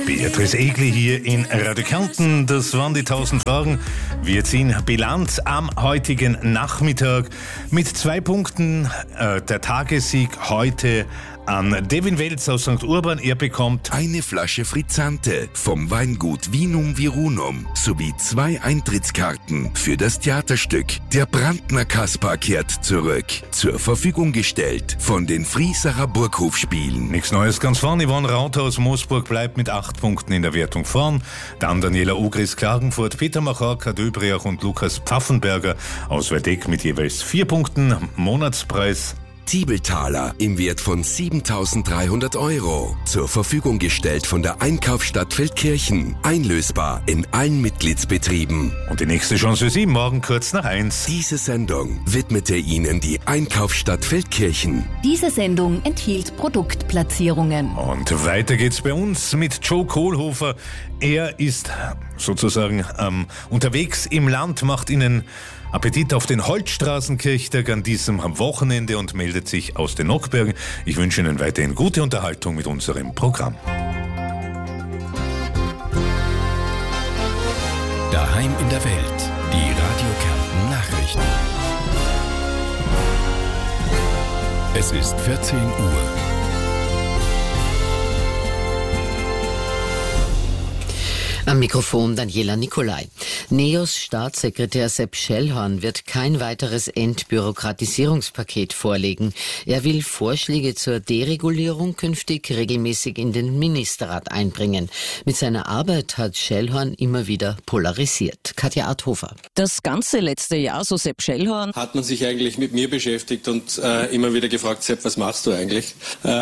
Beatrice Egli hier in Radio Kärnten. Das waren die 1000 Fragen. Wir ziehen Bilanz am heutigen Nachmittag mit 2 Punkten. Der Tagessieg heute an Devin Welz aus St. Urban. Er bekommt eine Flasche Frizzante vom Weingut Vinum Virunum sowie 2 Eintrittskarten für das Theaterstück Der Brandner Kaspar kehrt zurück. Zur Verfügung gestellt von den Frieserer Burghofspielen. nichts Neues ganz vorn. Yvonne Rauter aus Moosburg bleibt mit 8 Punkten in der Wertung vorn. Dann Daniela Ogris Klagenfurt, Peter Machorka Döbriach und Lukas Pfaffenberger aus Werdeck mit jeweils 4 Punkten. Monatspreis Tiebeltaler im Wert von 7.300 €. Zur Verfügung gestellt von der Einkaufsstadt Feldkirchen. Einlösbar in allen Mitgliedsbetrieben. und die nächste Chance für Sie morgen kurz nach 1. Diese Sendung widmete Ihnen die Einkaufsstadt Feldkirchen. Diese Sendung enthielt Produktplatzierungen. Und weiter geht's bei uns mit Joe Kohlhofer. Er ist sozusagen unterwegs im Land, macht Ihnen Appetit auf den Holzstraßenkirchtag an diesem Wochenende und meldet sich aus den Nockbergen. Ich wünsche Ihnen weiterhin gute Unterhaltung mit unserem Programm. Daheim in der Welt. Die Radio Kärnten Nachrichten. Es ist 14 Uhr. Am Mikrofon Daniela Nicolai. NEOS Staatssekretär Sepp Schellhorn wird kein weiteres Entbürokratisierungspaket vorlegen. Er will Vorschläge zur Deregulierung künftig regelmäßig in den Ministerrat einbringen. Mit seiner Arbeit hat Schellhorn immer wieder polarisiert. Katja Arthofer. Das ganze letzte Jahr, so Sepp Schellhorn, hat man sich eigentlich mit mir beschäftigt und immer wieder gefragt, Sepp, was machst du eigentlich?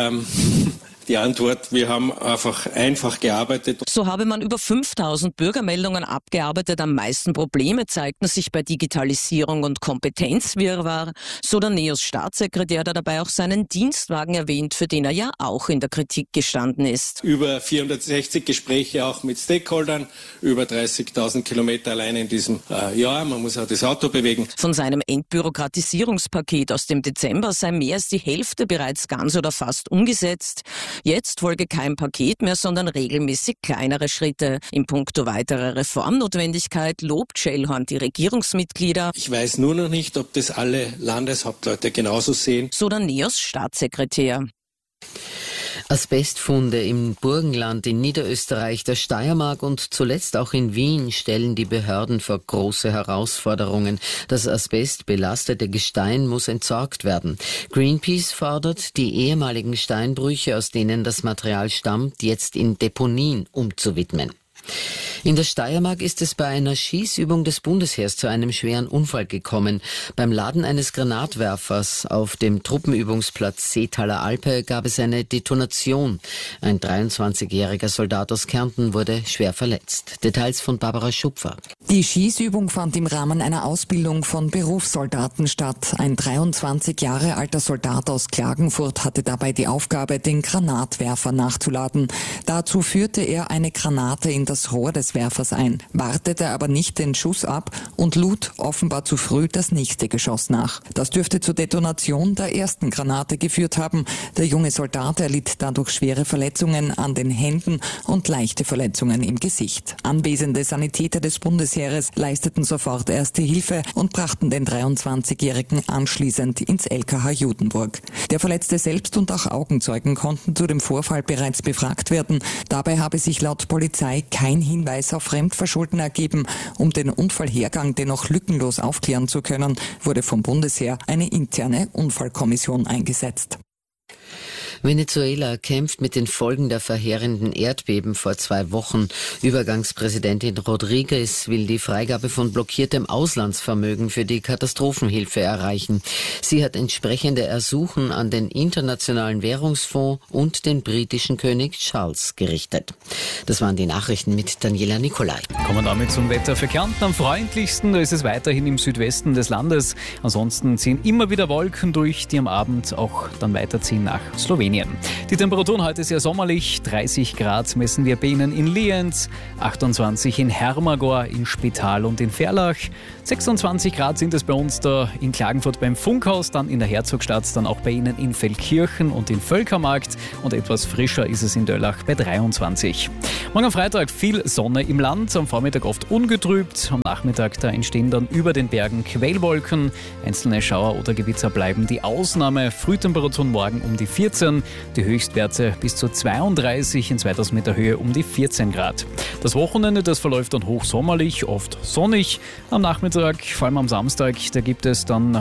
Die Antwort, wir haben einfach gearbeitet. So habe man über 5000 Bürgermeldungen abgearbeitet. Am meisten Probleme zeigten sich bei Digitalisierung und Kompetenzwirrwarr. So der NEOS Staatssekretär, der dabei auch seinen Dienstwagen erwähnt, für den er ja auch in der Kritik gestanden ist. Über 460 Gespräche auch mit Stakeholdern, über 30.000 Kilometer allein in diesem Jahr. Man muss auch das Auto bewegen. Von seinem Entbürokratisierungspaket aus dem Dezember sei mehr als die Hälfte bereits ganz oder fast umgesetzt. Jetzt folge kein Paket mehr, sondern regelmäßig kleinere Schritte. In puncto weiterer Reformnotwendigkeit lobt Schellhorn die Regierungsmitglieder. Ich weiß nur noch nicht, ob das alle Landeshauptleute genauso sehen. So der NEOS Staatssekretär. Asbestfunde im Burgenland, in Niederösterreich, der Steiermark und zuletzt auch in Wien stellen die Behörden vor große Herausforderungen. Das asbestbelastete Gestein muss entsorgt werden. Greenpeace fordert, die ehemaligen Steinbrüche, aus denen das Material stammt, jetzt in Deponien umzuwidmen. In der Steiermark ist es bei einer Schießübung des Bundesheers zu einem schweren Unfall gekommen. Beim Laden eines Granatwerfers auf dem Truppenübungsplatz Seetaler Alpe gab es eine Detonation. Ein 23-jähriger Soldat aus Kärnten wurde schwer verletzt. Details von Barbara Schupfer. Die Schießübung fand im Rahmen einer Ausbildung von Berufssoldaten statt. Ein 23 Jahre alter Soldat aus Klagenfurt hatte dabei die Aufgabe, den Granatwerfer nachzuladen. Dazu führte er eine Granate in das Rohr des Werfers ein, wartete aber nicht den Schuss ab und lud offenbar zu früh das nächste Geschoss nach. Das dürfte zur Detonation der ersten Granate geführt haben. Der junge Soldat erlitt dadurch schwere Verletzungen an den Händen und leichte Verletzungen im Gesicht. Anwesende Sanitäter des Bundesheeres leisteten sofort erste Hilfe und brachten den 23-Jährigen anschließend ins LKH Judenburg. Der Verletzte selbst und auch Augenzeugen konnten zu dem Vorfall bereits befragt werden. Dabei habe sich laut Polizei kein Hinweis auf Fremdverschulden ergeben. Um den Unfallhergang dennoch lückenlos aufklären zu können, wurde vom Bundesheer eine interne Unfallkommission eingesetzt. Venezuela kämpft mit den Folgen der verheerenden Erdbeben vor 2 Wochen. Übergangspräsidentin Rodriguez will die Freigabe von blockiertem Auslandsvermögen für die Katastrophenhilfe erreichen. Sie hat entsprechende Ersuchen an den Internationalen Währungsfonds und den britischen König Charles gerichtet. Das waren die Nachrichten mit Daniela Nicolai. Kommen wir damit zum Wetter für Kärnten. Am freundlichsten, da ist es weiterhin im Südwesten des Landes. Ansonsten ziehen immer wieder Wolken durch, die am Abend auch dann weiterziehen nach Slowenien. Slowenien. Die Temperaturen heute sehr sommerlich. 30 Grad messen wir bei Ihnen in Lienz, 28 in Hermagor, in Spital und in Verlach. 26 Grad sind es bei uns da in Klagenfurt beim Funkhaus, dann in der Herzogstadt, dann auch bei Ihnen in Feldkirchen und in Völkermarkt und etwas frischer ist es in Döllach bei 23. Morgen am Freitag viel Sonne im Land, am Vormittag oft ungetrübt, am Nachmittag da entstehen dann über den Bergen Quellwolken, einzelne Schauer oder Gewitzer bleiben die Ausnahme, Frühtemperaturen morgen um die 14, die Höchstwerte bis zu 32, in 2000 Meter Höhe um die 14 Grad. Das Wochenende, das verläuft dann hochsommerlich, oft sonnig, am Nachmittag, vor allem am Samstag, da gibt es dann